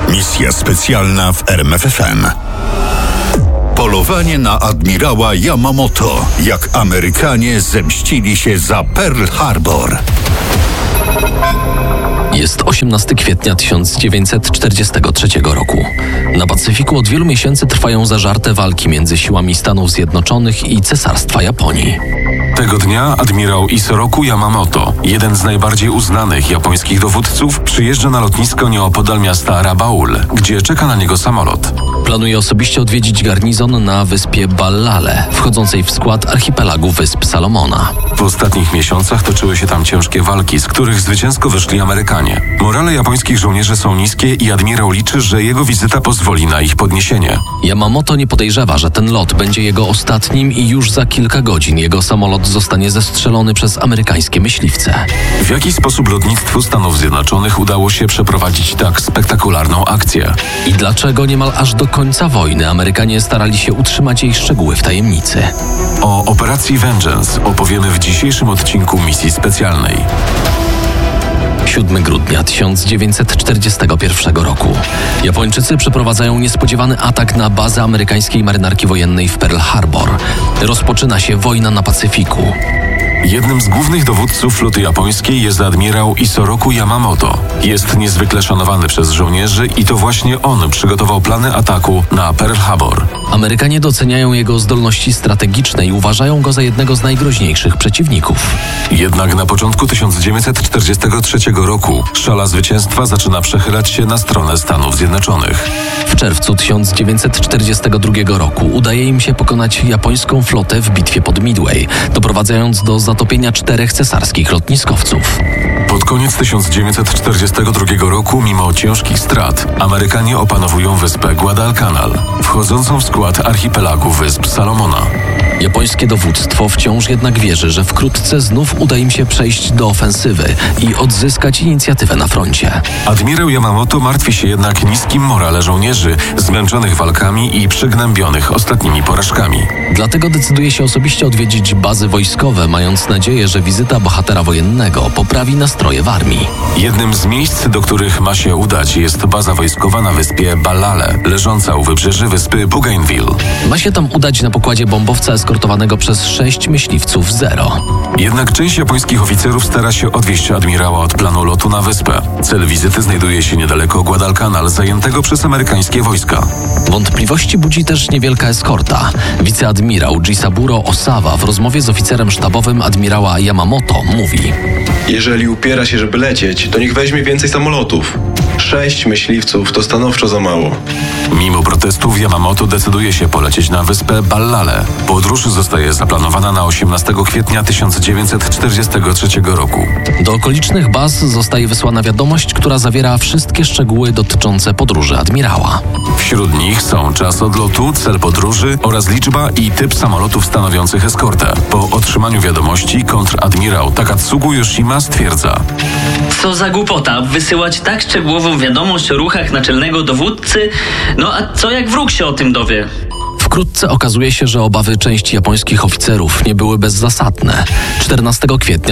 Misja specjalna w RMFFM. Polowanie na admirała Yamamoto. Jak Amerykanie zemścili się za Pearl Harbor. Jest 18 kwietnia 1943 roku. Na Pacyfiku od wielu miesięcy trwają zażarte walki między siłami Stanów Zjednoczonych i Cesarstwa Japonii. Tego dnia admirał Isoroku Yamamoto, jeden z najbardziej uznanych japońskich dowódców, przyjeżdża na lotnisko nieopodal miasta Rabaul, gdzie czeka na niego samolot. Planuje osobiście odwiedzić garnizon na wyspie Ballale, wchodzącej w skład archipelagu Wysp Salomona. W ostatnich miesiącach toczyły się tam ciężkie walki, z których zwycięsko wyszli Amerykanie. Morale japońskich żołnierzy są niskie i admirał liczy, że jego wizyta pozwoli na ich podniesienie. Yamamoto nie podejrzewa, że ten lot będzie jego ostatnim i już za kilka godzin jego samolot zostanie zestrzelony przez amerykańskie myśliwce. W jaki sposób lotnictwu Stanów Zjednoczonych udało się przeprowadzić tak spektakularną akcję? I dlaczego niemal aż do końca wojny Amerykanie starali się utrzymać jej szczegóły w tajemnicy? O operacji Vengeance opowiemy w dzisiejszym odcinku misji specjalnej. 7 grudnia 1941 roku. Japończycy przeprowadzają niespodziewany atak na bazę amerykańskiej marynarki wojennej w Pearl Harbor. Rozpoczyna się wojna na Pacyfiku. Jednym z głównych dowódców floty japońskiej jest admirał Isoroku Yamamoto. Jest niezwykle szanowany przez żołnierzy i to właśnie on przygotował plany ataku na Pearl Harbor. Amerykanie doceniają jego zdolności strategiczne i uważają go za jednego z najgroźniejszych przeciwników. Jednak na początku 1943 roku szala zwycięstwa zaczyna przechylać się na stronę Stanów Zjednoczonych. W czerwcu 1942 roku udaje im się pokonać japońską flotę w bitwie pod Midway, doprowadzając do zatopienia 4 cesarskich lotniskowców. Pod koniec 1942 roku, mimo ciężkich strat, Amerykanie opanowują wyspę Guadalcanal, wchodzącą w skład archipelagu Wysp Salomona. Japońskie dowództwo wciąż jednak wierzy, że wkrótce znów uda im się przejść do ofensywy i odzyskać inicjatywę na froncie. Admirał Yamamoto martwi się jednak niskim morale żołnierzy, zmęczonych walkami i przygnębionych ostatnimi porażkami. Dlatego decyduje się osobiście odwiedzić bazy wojskowe, mając nadzieję, że wizyta bohatera wojennego poprawi nastroje w armii. Jednym z miejsc, do których ma się udać, jest baza wojskowa na wyspie Ballale, leżąca u wybrzeży wyspy Bougainville. Ma się tam udać na pokładzie bombowca eskortowanego przez 6 myśliwców Zero. Jednak część japońskich oficerów stara się odwieźć admirała od planu lotu na wyspę. Cel wizyty znajduje się niedaleko Guadalcanal, zajętego przez amerykańskie wojska. Wątpliwości budzi też niewielka eskorta. Wiceadmirał Jisaburo Osawa w rozmowie z oficerem sztabowym admirała Yamamoto mówi: jeżeli upiera się, żeby lecieć, to niech weźmie więcej samolotów. 6 myśliwców to stanowczo za mało. Mimo protestów Yamamoto decyduje się polecieć na wyspę Ballale. Podróż zostaje zaplanowana na 18 kwietnia 1943 roku. Do okolicznych baz zostaje wysłana wiadomość, która zawiera wszystkie szczegóły dotyczące podróży admirała. Wśród nich są czas odlotu, cel podróży oraz liczba i typ samolotów stanowiących eskortę. Po otrzymaniu wiadomości kontradmirał Takatsugu Yoshima stwierdza: co za głupota, wysyłać tak szczegółową wiadomość o ruchach naczelnego dowódcy? No a co jak wróg się o tym dowie? Wkrótce okazuje się, że obawy części japońskich oficerów nie były bezzasadne. 14 kwietnia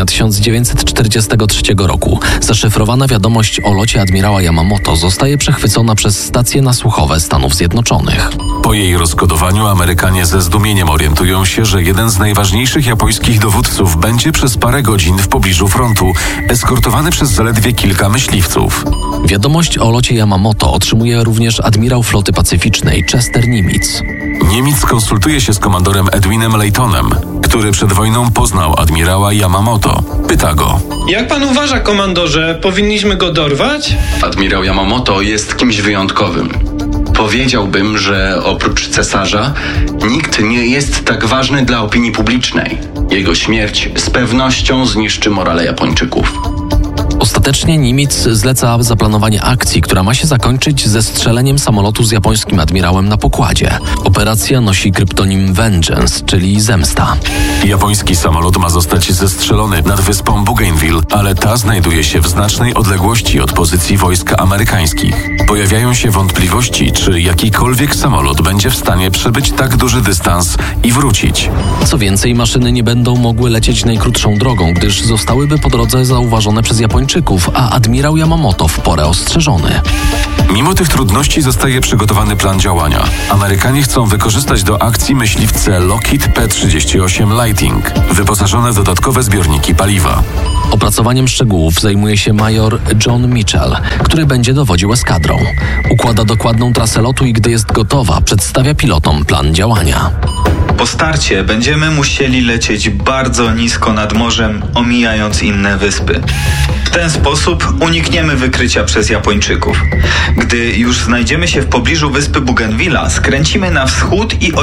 1943 roku zaszyfrowana wiadomość o locie admirała Yamamoto zostaje przechwycona przez stacje nasłuchowe Stanów Zjednoczonych. Po jej rozkodowaniu Amerykanie ze zdumieniem orientują się, że jeden z najważniejszych japońskich dowódców będzie przez parę godzin w pobliżu frontu, eskortowany przez zaledwie kilka myśliwców. Wiadomość o locie Yamamoto otrzymuje również admirał floty pacyficznej Chester Nimitz. Niemiec konsultuje się z komandorem Edwinem Laytonem, który przed wojną poznał admirała Yamamoto. Pyta go: jak pan uważa, komandorze, powinniśmy go dorwać? Admirał Yamamoto jest kimś wyjątkowym. Powiedziałbym, że oprócz cesarza nikt nie jest tak ważny dla opinii publicznej. Jego śmierć z pewnością zniszczy morale Japończyków. Ostatecznie Nimitz zleca zaplanowanie akcji, która ma się zakończyć zestrzeleniem samolotu z japońskim admirałem na pokładzie. Operacja nosi kryptonim Vengeance, czyli zemsta. Japoński samolot ma zostać zestrzelony nad wyspą Bougainville, ale ta znajduje się w znacznej odległości od pozycji wojsk amerykańskich. Pojawiają się wątpliwości, czy jakikolwiek samolot będzie w stanie przebyć tak duży dystans i wrócić. Co więcej, maszyny nie będą mogły lecieć najkrótszą drogą, gdyż zostałyby po drodze zauważone przez Japończyków, a admirał Yamamoto w porę ostrzeżony. Mimo tych trudności zostaje przygotowany plan działania. Amerykanie chcą wykorzystać do akcji myśliwce Lockheed P-38 Lightning, wyposażone w dodatkowe zbiorniki paliwa. Opracowaniem szczegółów zajmuje się major John Mitchell, który będzie dowodził eskadrą. Układa dokładną trasę lotu i gdy jest gotowa, przedstawia pilotom plan działania. Po starcie będziemy musieli lecieć bardzo nisko nad morzem, omijając inne wyspy. W ten sposób unikniemy wykrycia przez Japończyków. Gdy już znajdziemy się w pobliżu wyspy Bougainvillea, skręcimy na wschód i o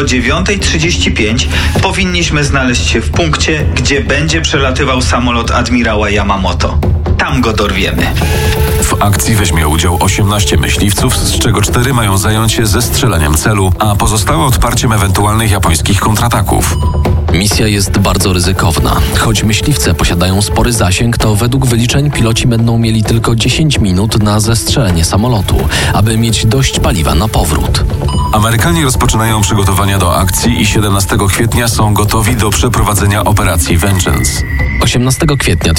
9:35 powinniśmy znaleźć się w punkcie, gdzie będzie przelatywał samolot admirała Yamamoto. Tam go dorwiemy. W akcji weźmie udział 18 myśliwców, z czego 4 mają zająć się zestrzeleniem celu, a pozostałe odparciem ewentualnych japońskich kontrataków. Misja jest bardzo ryzykowna. Choć myśliwce posiadają spory zasięg, to według wyliczeń piloci będą mieli tylko 10 minut na zestrzelenie samolotu, aby mieć dość paliwa na powrót. Amerykanie rozpoczynają przygotowania do akcji i 17 kwietnia są gotowi do przeprowadzenia operacji Vengeance. 18 kwietnia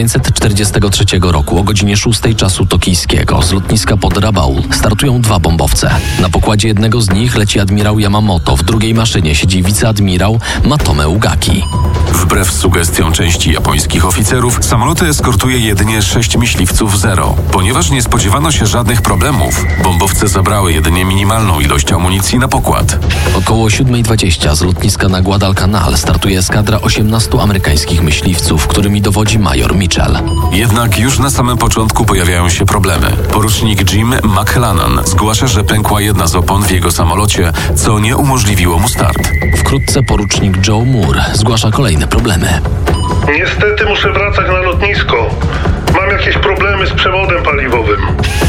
1943 roku o godzinie 6 czasu tokijskiego z lotniska pod Rabaul startują 2 bombowce. Na pokładzie jednego z nich leci admirał Yamamoto, w drugiej maszynie siedzi wiceadmirał Matome Ugaki. Wbrew sugestiom części japońskich oficerów, samoloty eskortuje jedynie 6 myśliwców Zero. Ponieważ nie spodziewano się żadnych problemów, bombowce zabrały jedynie minimalną ilość amunicji na pokład. Około 7:20 z lotniska na Guadalcanal startuje eskadra 18 amerykańskich myśliwców, którymi dowodzi major Mitchell. Jednak już na samym początku pojawiają się problemy. Porucznik Jim McLennan zgłasza, że pękła jedna z opon w jego samolocie, co nie umożliwiło mu start. Wkrótce porucznik Joe Moore zgłasza kolejne problemy. Niestety muszę wracać na lotnisko. Mam jakieś problemy z przewodem paliwowym.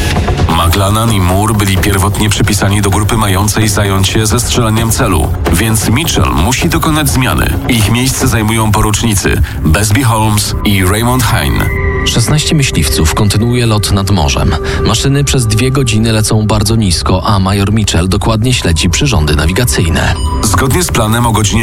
McLennan i Moore byli pierwotnie przypisani do grupy mającej zająć się zestrzeleniem celu, więc Mitchell musi dokonać zmiany. Ich miejsce zajmują porucznicy Busby Holmes i Raymond Hine. 16 myśliwców kontynuuje lot nad morzem. Maszyny przez 2 godziny lecą bardzo nisko, a major Mitchell dokładnie śledzi przyrządy nawigacyjne. Zgodnie z planem o godzinie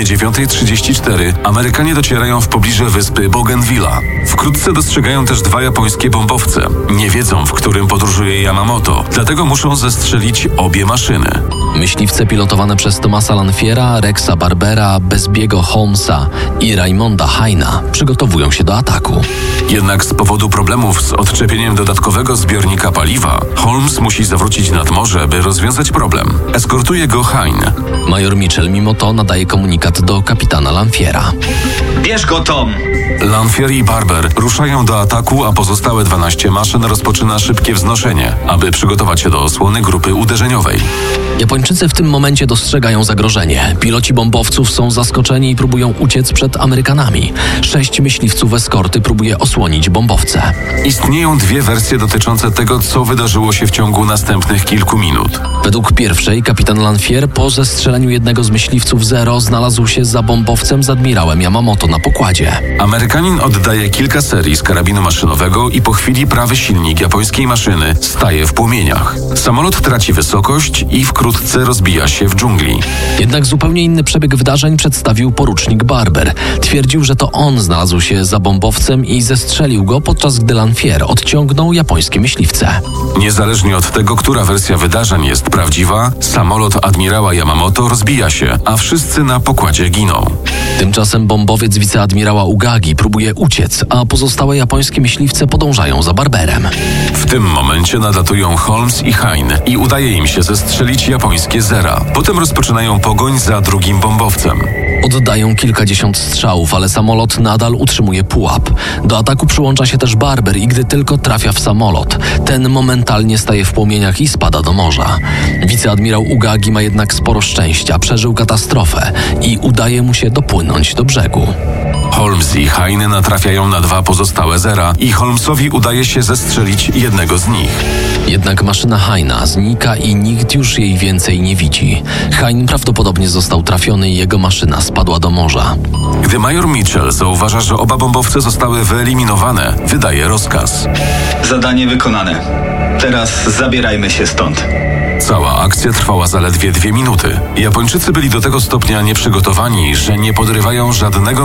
9:34 Amerykanie docierają w pobliże wyspy Bougainvillea. Wkrótce dostrzegają też 2 japońskie bombowce. Nie wiedzą, w którym podróżuje Yamamoto, dlatego muszą zestrzelić obie maszyny. Myśliwce pilotowane przez Thomasa Lanfiera, Rexa Barbera, Busby'ego Holmesa i Raymonda Hine'a przygotowują się do ataku. Jednak z powodu problemów z odczepieniem dodatkowego zbiornika paliwa, Holmes musi zawrócić nad morze, by rozwiązać problem. Eskortuje go Hine. Major Mitchell mimo to nadaje komunikat do kapitana Lanfiera. Bierz go, Tom! Lanfier i Barber ruszają do ataku, a pozostałe 12 maszyn rozpoczyna szybkie wznoszenie, aby przygotować się do osłony grupy uderzeniowej. Japończycy w tym momencie dostrzegają zagrożenie. Piloci bombowców są zaskoczeni i próbują uciec przed Amerykanami. 6 myśliwców eskorty próbuje osłonić bombowce. Istnieją 2 wersje dotyczące tego, co wydarzyło się w ciągu następnych kilku minut. Według pierwszej kapitan Lanfier po zestrzeleniu jednego z myśliwców Zero znalazł się za bombowcem z admirałem Yamamoto na pokładzie. Amerykanin oddaje kilka serii z karabinu maszynowego i po chwili prawy silnik japońskiej maszyny staje w płomieniach. Samolot traci wysokość i wkrótce rozbija się w dżungli. Jednak zupełnie inny przebieg wydarzeń przedstawił porucznik Barber. Twierdził, że to on znalazł się za bombowcem i zestrzelił go, podczas gdy Lanfier odciągnął japońskie myśliwce. Niezależnie od tego, która wersja wydarzeń jest prawdziwa, samolot admirała Yamamoto rozbija się, a wszyscy na pokładzie giną. Tymczasem bombowiec wiceadmirała Ugagi próbuje uciec, a pozostałe japońskie myśliwce podążają za Barberem. W tym momencie nadlatują Holmes i Hine i udaje im się zestrzelić japońskie Zera. Potem rozpoczynają pogoń za drugim bombowcem. Oddają kilkadziesiąt strzałów, ale samolot nadal utrzymuje pułap. Do ataku przyłącza się też Barber i gdy tylko trafia w samolot, ten momentalnie staje w płomieniach i spada do morza. Wiceadmirał Ugagi ma jednak sporo szczęścia, przeżył katastrofę i udaje mu się dopłynąć do brzegu. Holmes i Hine natrafiają na 2 pozostałe Zera i Holmesowi udaje się zestrzelić jednego z nich. Jednak maszyna Hine'a znika i nikt już jej więcej nie widzi. Hine prawdopodobnie został trafiony i jego maszyna spadła do morza. Gdy major Mitchell zauważa, że oba bombowce zostały wyeliminowane, wydaje rozkaz. Zadanie wykonane. Teraz zabierajmy się stąd. Cała akcja trwała zaledwie 2 minuty. Japończycy byli do tego stopnia nieprzygotowani, że nie podrywają żadnego myśliwca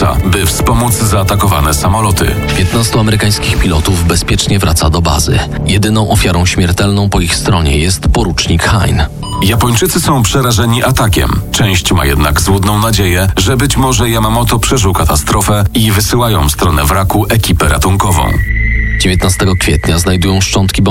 wraca, by wspomóc zaatakowane samoloty. 15 amerykańskich pilotów bezpiecznie wraca do bazy. Jedyną ofiarą śmiertelną po ich stronie jest porucznik Hein. Japończycy są przerażeni atakiem. Część ma jednak złudną nadzieję, że być może Yamamoto przeżył katastrofę i wysyłają w stronę wraku ekipę ratunkową. 19 kwietnia znajdują szczątki